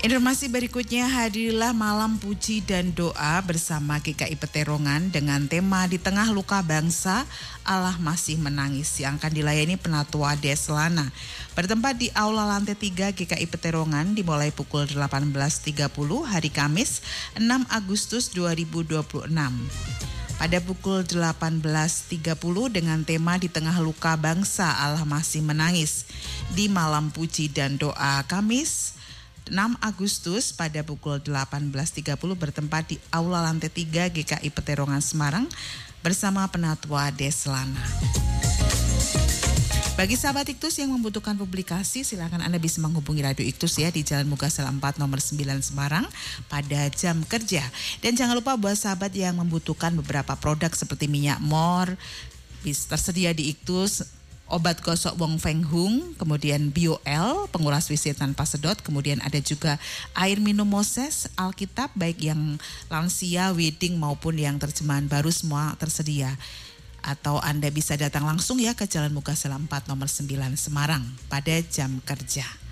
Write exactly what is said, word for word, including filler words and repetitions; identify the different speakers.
Speaker 1: Informasi berikutnya, hadirilah malam puji dan doa bersama G K I Peterongan dengan tema Di Tengah Luka Bangsa, Allah Masih Menangis yang akan dilayani Penatua Deslana. Bertempat di Aula Lantai tiga G K I Peterongan dimulai pukul delapan belas tiga puluh hari Kamis enam Agustus dua ribu dua puluh enam. Pada pukul delapan belas tiga puluh dengan tema Di Tengah Luka Bangsa, Allah Masih Menangis di Malam Puji dan Doa Kamis enam Agustus pada pukul delapan belas tiga puluh bertempat di Aula Lantai tiga G K I Peterongan Semarang bersama Penatua Deslana. Bagi sahabat Iktus yang membutuhkan publikasi, silakan Anda bisa menghubungi Radio Iktus ya di Jalan Mugasel empat nomor sembilan Semarang pada jam kerja. Dan jangan lupa buat sahabat yang membutuhkan beberapa produk seperti minyak mor, bisa tersedia di Iktus. Obat gosok Wong Feng Hung, kemudian BioL, penguras W C tanpa sedot, kemudian ada juga air minum Moses, Alkitab, baik yang lansia, wedding maupun yang terjemahan baru semua tersedia. Atau Anda bisa datang langsung ya ke Jalan Mugasel empat nomor sembilan Semarang pada jam kerja.